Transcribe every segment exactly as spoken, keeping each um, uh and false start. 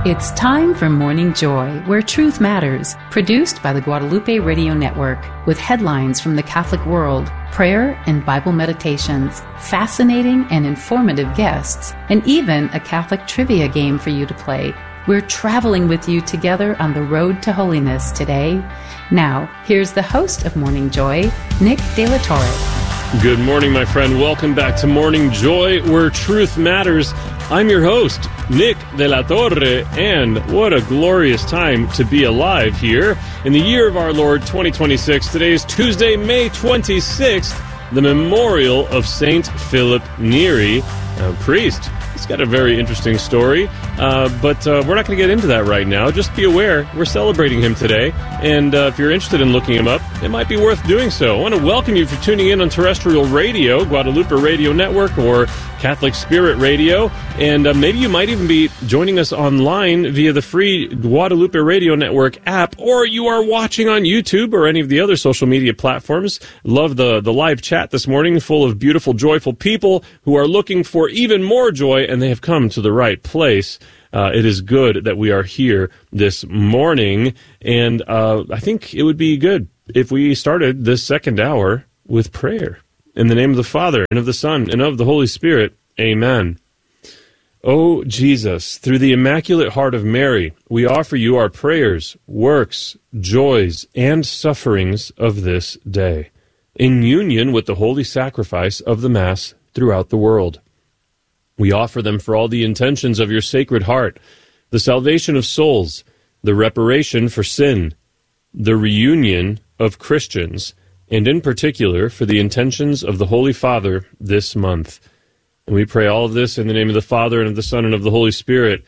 It's time for Morning Joy, where truth matters, produced by the Guadalupe Radio Network, with headlines from the Catholic world, prayer and Bible meditations, fascinating and informative guests, and even a Catholic trivia game for you to play. We're traveling with you together on the road to holiness today. Now, here's the host of Morning Joy, Nick De La Torre. Good morning, my friend. Welcome back to Morning Joy, where truth matters. I'm your host, Nick De La Torre, and what a glorious time to be alive here in the year of our Lord twenty twenty-six. Today is Tuesday, May twenty-sixth, the memorial of Saint Philip Neri, a priest. He's got a very interesting story, uh, but uh, we're not going to get into that right now. Just be aware, we're celebrating him today, and uh, if you're interested in looking him up, it might be worth doing so. I want to welcome you for tuning in on terrestrial radio, Guadalupe Radio Network, or Catholic Spirit Radio, and uh, maybe you might even be joining us online via the free Guadalupe Radio Network app, or you are watching on YouTube or any of the other social media platforms. Love the, the live chat this morning, full of beautiful, joyful people who are looking for even more joy, and they have come to the right place. Uh, it is good that we are here this morning, and uh, I think it would be good if we started this second hour with prayer. In the name of the Father, and of the Son, and of the Holy Spirit, amen. O Jesus, through the Immaculate Heart of Mary, we offer you our prayers, works, joys, and sufferings of this day, in union with the holy sacrifice of the Mass throughout the world. We offer them for all the intentions of your Sacred Heart, the salvation of souls, the reparation for sin, the reunion of Christians, and in particular for the intentions of the Holy Father this month. And we pray all of this in the name of the Father, and of the Son, and of the Holy Spirit.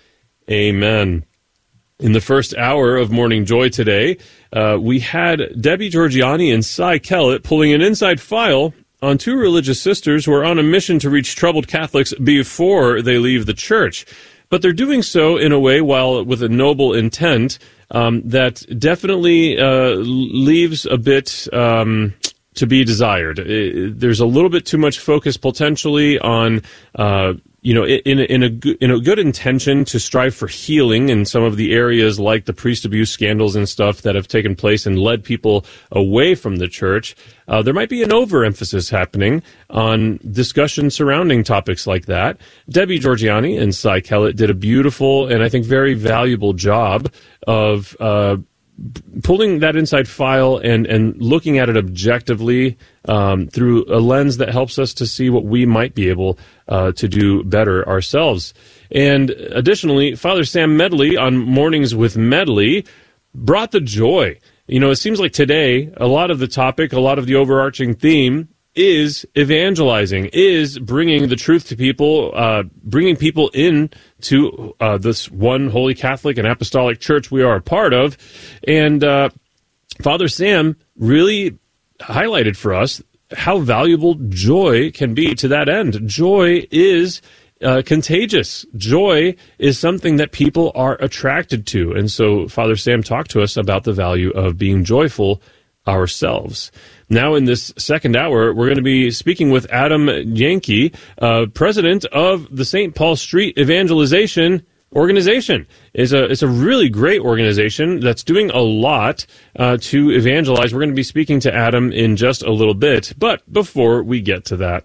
Amen. In the first hour of Morning Joy today, uh, we had Debbie Georgiani and Cy Kellett pulling an inside file on two religious sisters who are on a mission to reach troubled Catholics before they leave the church. But they're doing so in a way, while with a noble intent, um, that definitely uh, leaves a bit um, to be desired. It, there's a little bit too much focus potentially on, uh, you know, in, in, a, in a good intention to strive for healing in some of the areas like the priest abuse scandals and stuff that have taken place and led people away from the church. Uh, there might be an overemphasis happening on discussion surrounding topics like that. Debbie Georgiani and Cy Kellett did a beautiful and I think very valuable job of uh, pulling that inside file and, and looking at it objectively um, through a lens that helps us to see what we might be able uh, to do better ourselves. And additionally, Father Sam Medley on Mornings with Medley brought the joy. You know, it seems like today, a lot of the topic, a lot of the overarching theme is evangelizing, is bringing the truth to people, uh, bringing people in to uh, this one holy Catholic and apostolic church we are a part of. And uh, Father Sam really highlighted for us how valuable joy can be to that end. Joy is Uh, contagious. Joy is something that people are attracted to. And so Father Sam talked to us about the value of being joyful ourselves. Now in this second hour, we're going to be speaking with Adam Yankee, uh, president of the Saint Paul Street Evangelization Organization. It's a, it's a really great organization that's doing a lot uh, to evangelize. We're going to be speaking to Adam in just a little bit. But before we get to that,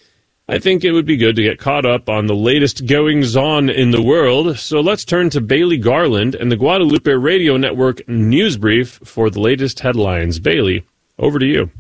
I think it would be good to get caught up on the latest goings-on in the world, so let's turn to Bailey Garland and the Guadalupe Radio Network News Brief for the latest headlines. Bailey, over to you.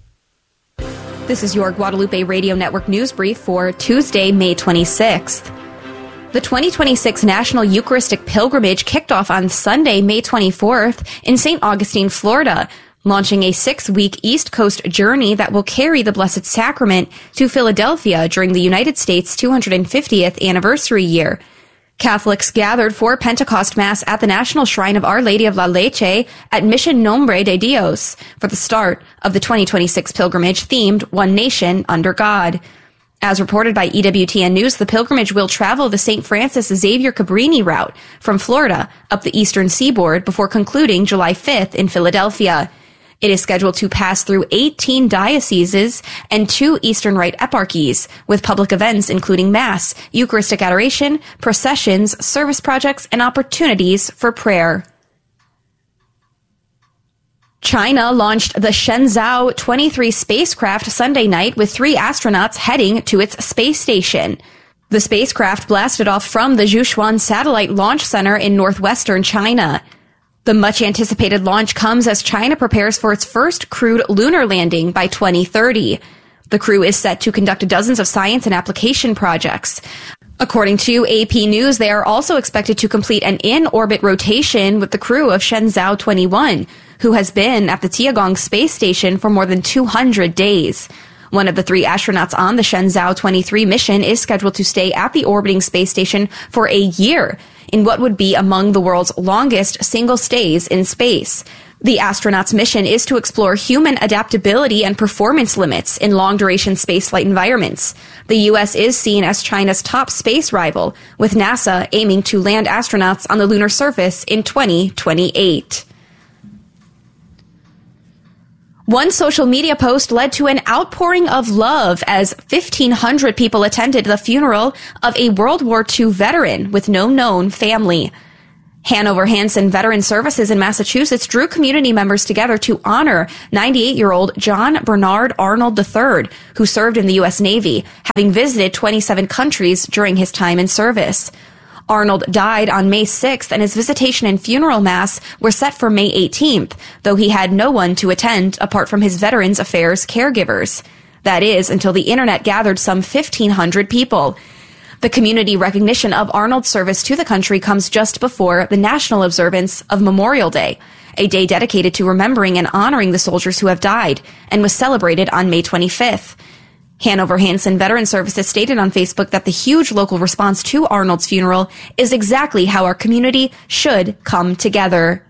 This is your Guadalupe Radio Network News Brief for Tuesday, May twenty-sixth. The twenty twenty-six National Eucharistic Pilgrimage kicked off on Sunday, May twenty-fourth in Saint Augustine, Florida, launching a six-week East Coast journey that will carry the Blessed Sacrament to Philadelphia during the United States' two hundred fiftieth anniversary year. Catholics gathered for Pentecost Mass at the National Shrine of Our Lady of La Leche at Mission Nombre de Dios for the start of the twenty twenty-six pilgrimage themed One Nation Under God. As reported by E W T N News, the pilgrimage will travel the Saint Francis Xavier Cabrini route from Florida up the eastern seaboard before concluding July fifth in Philadelphia. It is scheduled to pass through eighteen dioceses and two Eastern Rite eparchies, with public events including Mass, Eucharistic adoration, processions, service projects, and opportunities for prayer. China launched the Shenzhou twenty-three spacecraft Sunday night with three astronauts heading to its space station. The spacecraft blasted off from the Zhuchuan Satellite Launch Center in northwestern China. The much-anticipated launch comes as China prepares for its first crewed lunar landing by twenty thirty. The crew is set to conduct dozens of science and application projects. According to A P News, they are also expected to complete an in-orbit rotation with the crew of Shenzhou twenty-one, who has been at the Tiangong space station for more than two hundred days. One of the three astronauts on the Shenzhou twenty-three mission is scheduled to stay at the orbiting space station for a year, in what would be among the world's longest single stays in space. The astronauts' mission is to explore human adaptability and performance limits in long-duration spaceflight environments. The U S is seen as China's top space rival, with NASA aiming to land astronauts on the lunar surface in twenty twenty-eight. One social media post led to an outpouring of love as fifteen hundred people attended the funeral of a World War Two veteran with no known family. Hanover Hanson Veteran Services in Massachusetts drew community members together to honor ninety-eight-year-old John Bernard Arnold the third, who served in the U S Navy, having visited twenty-seven countries during his time in service. Arnold died on May sixth, and his visitation and funeral mass were set for May eighteenth, though he had no one to attend apart from his Veterans Affairs caregivers. That is, until the internet gathered some fifteen hundred people. The community recognition of Arnold's service to the country comes just before the national observance of Memorial Day, a day dedicated to remembering and honoring the soldiers who have died, and was celebrated on May twenty-fifth. Hanover Hanson Veteran Services stated on Facebook that the huge local response to Arnold's funeral is exactly how our community should come together.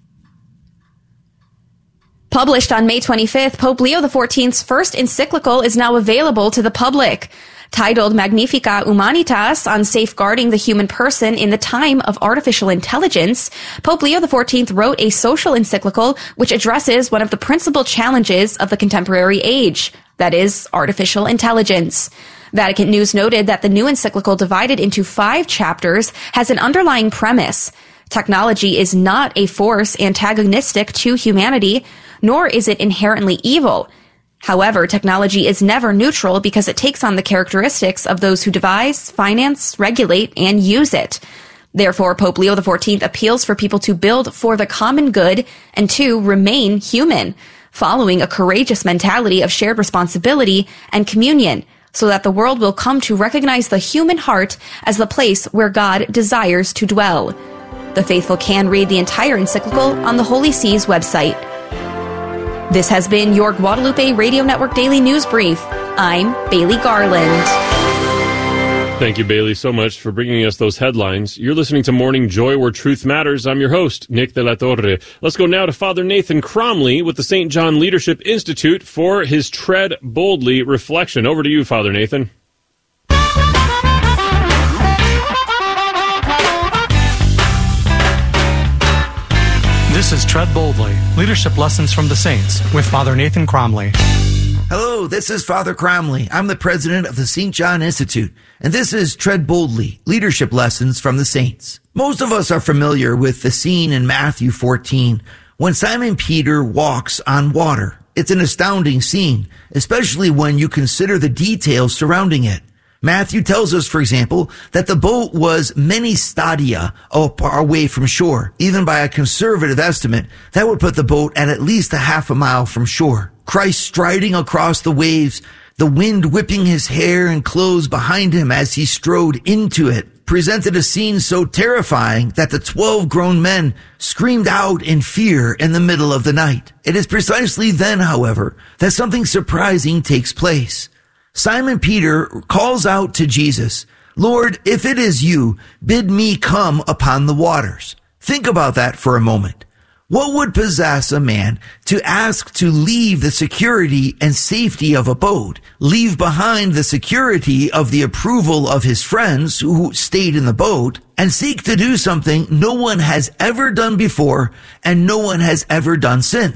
Published on May twenty-fifth, Pope Leo the fourteenth's first encyclical is now available to the public. Titled Magnificat Humanitas on safeguarding the human person in the time of artificial intelligence, Pope Leo the fourteenth wrote a social encyclical which addresses one of the principal challenges of the contemporary age, that is, artificial intelligence. Vatican News noted that the new encyclical, divided into five chapters, has an underlying premise. Technology is not a force antagonistic to humanity, nor is it inherently evil. However, technology is never neutral because it takes on the characteristics of those who devise, finance, regulate, and use it. Therefore, Pope Leo the fourteenth appeals for people to build for the common good and to remain human, following a courageous mentality of shared responsibility and communion, so that the world will come to recognize the human heart as the place where God desires to dwell. The faithful can read the entire encyclical on the Holy See's website. This has been your Guadalupe Radio Network Daily News Brief. I'm Bailey Garland. Thank you, Bailey, so much for bringing us those headlines. You're listening to Morning Joy, where truth matters. I'm your host, Nick De La Torre. Let's go now to Father Nathan Cromly with the Saint John Leadership Institute for his Tread Boldly reflection. Over to you, Father Nathan. This is Tread Boldly, Leadership Lessons from the Saints, with Father Nathan Cromly. Hello, this is Father Cromly. I'm the president of the Saint John Institute, and this is Tread Boldly, Leadership Lessons from the Saints. Most of us are familiar with the scene in Matthew fourteen when Simon Peter walks on water. It's an astounding scene, especially when you consider the details surrounding it. Matthew tells us, for example, that the boat was many stadia away from shore. Even by a conservative estimate, that would put the boat at at least a half a mile from shore. Christ striding across the waves, the wind whipping his hair and clothes behind him as he strode into it, presented a scene so terrifying that the twelve grown men screamed out in fear in the middle of the night. It is precisely then, however, that something surprising takes place. Simon Peter calls out to Jesus, "Lord, if it is you, bid me come upon the waters." Think about that for a moment. What would possess a man to ask to leave the security and safety of a boat, leave behind the security of the approval of his friends who stayed in the boat, and seek to do something no one has ever done before and no one has ever done since?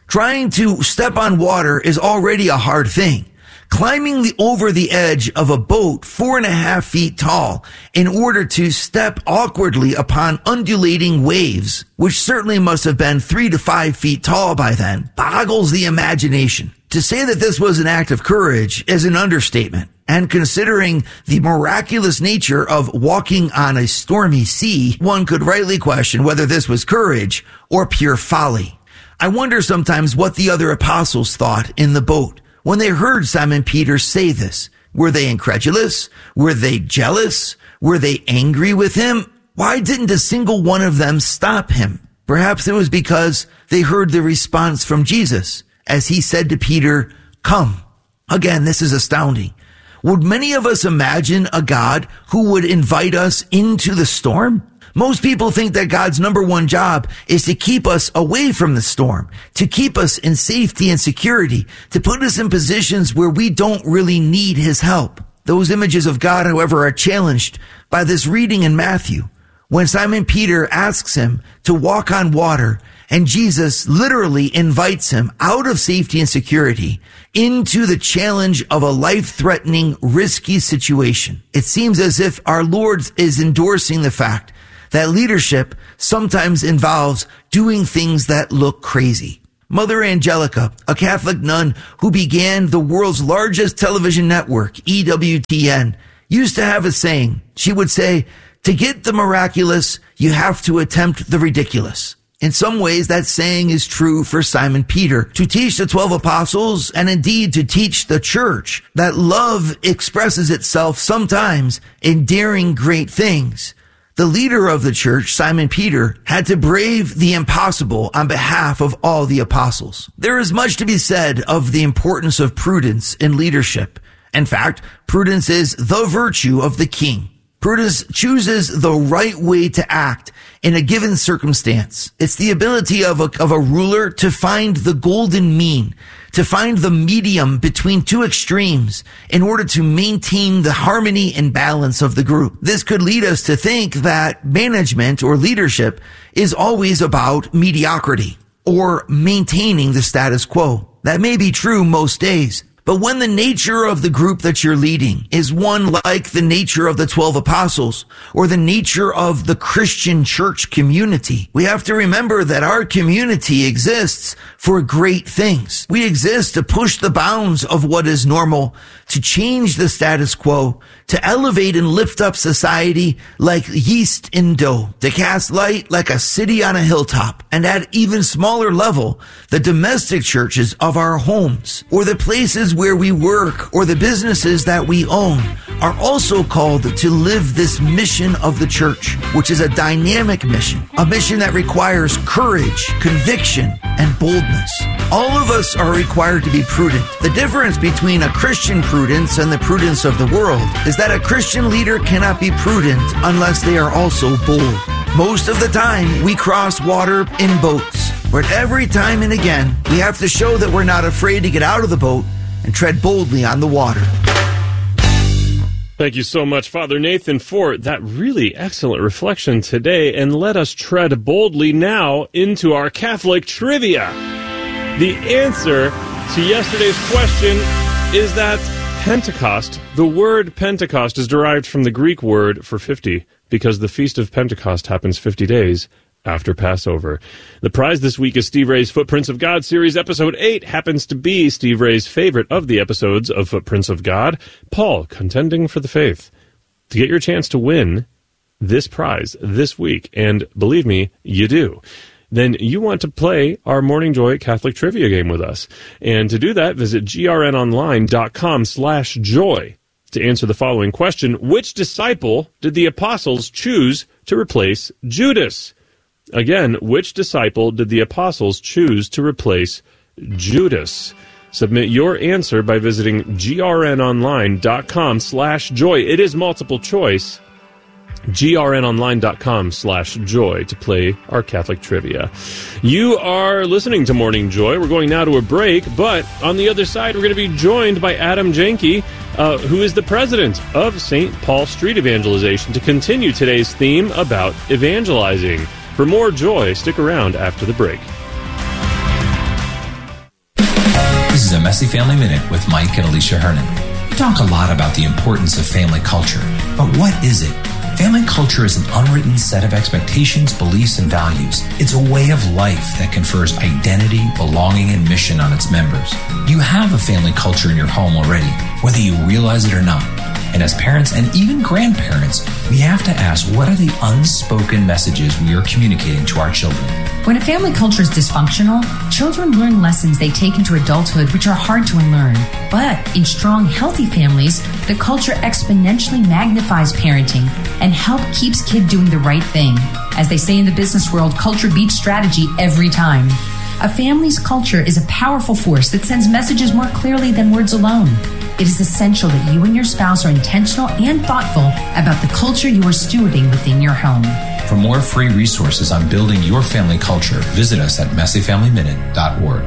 Trying to step on water is already a hard thing. Climbing the, over the edge of a boat four and a half feet tall in order to step awkwardly upon undulating waves, which certainly must have been three to five feet tall by then, boggles the imagination. To say that this was an act of courage is an understatement. And considering the miraculous nature of walking on a stormy sea, one could rightly question whether this was courage or pure folly. I wonder sometimes what the other apostles thought in the boat when they heard Simon Peter say this. Were they incredulous? Were they jealous? Were they angry with him? Why didn't a single one of them stop him? Perhaps it was because they heard the response from Jesus as he said to Peter, "Come." Again, this is astounding. Would many of us imagine a God who would invite us into the storm? Most people think that God's number one job is to keep us away from the storm, to keep us in safety and security, to put us in positions where we don't really need his help. Those images of God, however, are challenged by this reading in Matthew, when Simon Peter asks him to walk on water, and Jesus literally invites him out of safety and security into the challenge of a life-threatening, risky situation. It seems as if our Lord is endorsing the fact that leadership sometimes involves doing things that look crazy. Mother Angelica, a Catholic nun who began the world's largest television network, E W T N, used to have a saying. She would say, "To get the miraculous, you have to attempt the ridiculous." In some ways, that saying is true for Simon Peter. To teach the twelve apostles, and indeed to teach the church, that love expresses itself sometimes in daring great things. The leader of the church, Simon Peter, had to brave the impossible on behalf of all the apostles. There is much to be said of the importance of prudence in leadership. In fact, prudence is the virtue of the king. Prudence chooses the right way to act in a given circumstance. It's the ability of a, of a ruler to find the golden mean, to find the medium between two extremes in order to maintain the harmony and balance of the group. This could lead us to think that management or leadership is always about mediocrity or maintaining the status quo. That may be true most days. But when the nature of the group that you're leading is one like the nature of the twelve apostles or the nature of the Christian church community, we have to remember that our community exists for great things. We exist to push the bounds of what is normal, to change the status quo, to elevate and lift up society like yeast in dough, to cast light like a city on a hilltop, and at even smaller level, the domestic churches of our homes, or the places where we work, or the businesses that we own, are also called to live this mission of the church, which is a dynamic mission, a mission that requires courage, conviction, and boldness. All of us are required to be prudent. The difference between a Christian prudence and the prudence of the world is that a Christian leader cannot be prudent unless they are also bold. Most of the time, we cross water in boats, but every time and again, we have to show that we're not afraid to get out of the boat and tread boldly on the water. Thank you so much, Father Nathan, for that really excellent reflection today. And let us tread boldly now into our Catholic trivia. The answer to yesterday's question is that Pentecost, the word Pentecost, is derived from the Greek word for fifty, because the Feast of Pentecost happens fifty days after Passover. The prize this week is Steve Ray's Footprints of God series. Episode eight happens to be Steve Ray's favorite of the episodes of Footprints of God, Paul, Contending for the Faith. To get your chance to win this prize this week, and believe me, you do, then you want to play our Morning Joy Catholic Trivia game with us. And to do that, visit grnonline.com slash joy to answer the following question. Which disciple did the apostles choose to replace Judas? Again, which disciple did the apostles choose to replace Judas? Submit your answer by visiting grnonline.com slash joy. It is multiple choice. grnonline.com slash joy to play our Catholic trivia. You are listening to Morning Joy. We're going now to a break, but on the other side, we're going to be joined by Adam Janke, uh, who is the president of Saint Paul Street Evangelization, to continue today's theme about evangelizing. For more joy, stick around after the break. This is a Messy Family Minute with Mike and Alicia Hernan. We talk a lot about the importance of family culture, but what is it? Family culture is an unwritten set of expectations, beliefs, and values. It's a way of life that confers identity, belonging, and mission on its members. You have a family culture in your home already, whether you realize it or not. And as parents and even grandparents, we have to ask, what are the unspoken messages we are communicating to our children? When a family culture is dysfunctional, children learn lessons they take into adulthood which are hard to unlearn. But in strong, healthy families, the culture exponentially magnifies parenting and help keeps kid doing the right thing. As they say in the business world, culture beats strategy every time. A family's culture is a powerful force that sends messages more clearly than words alone. It is essential that you and your spouse are intentional and thoughtful about the culture you are stewarding within your home. For more free resources on building your family culture, visit us at messy family minute dot org.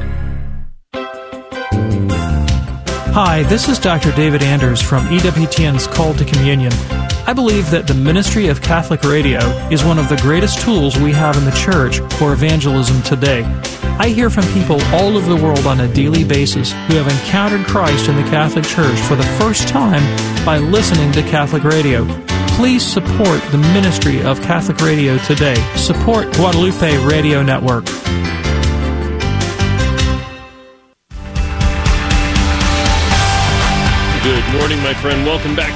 Hi, this is Doctor David Anders from E W T N's Call to Communion. I believe that the ministry of Catholic radio is one of the greatest tools we have in the church for evangelism today. I hear from people all over the world on a daily basis who have encountered Christ in the Catholic Church for the first time by listening to Catholic radio. Please support the ministry of Catholic radio today. Support Guadalupe Radio Network. Good morning, my friend. Welcome back